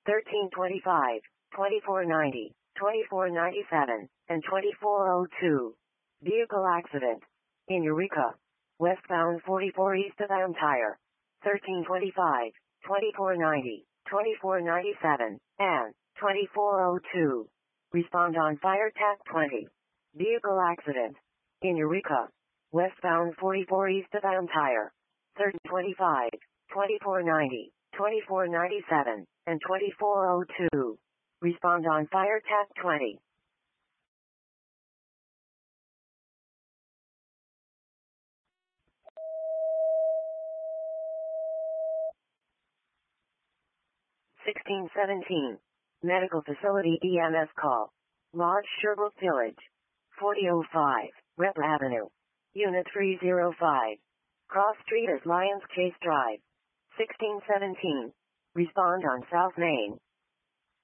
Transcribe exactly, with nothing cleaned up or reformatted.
thirteen twenty-five, twenty-four ninety, twenty-four ninety-seven, and twenty-four oh two. Vehicle accident. In Eureka. Westbound forty-four east of Empire. thirteen twenty-five, twenty-four ninety, twenty-four ninety-seven, and twenty-four oh two. Respond on Fire Tech twenty. Vehicle accident. In Eureka. Westbound forty-four east of Empire. thirteen twenty-five, twenty-four ninety, twenty-four ninety-seven, and twenty-four oh two. Respond on Fire Tech twenty. sixteen seventeen. Medical Facility E M S call. Lodge Sherbrooke Village. forty oh five, Rep Avenue. Unit three oh five. Cross Street is Lions Chase Drive. sixteen seventeen. Respond on South Main.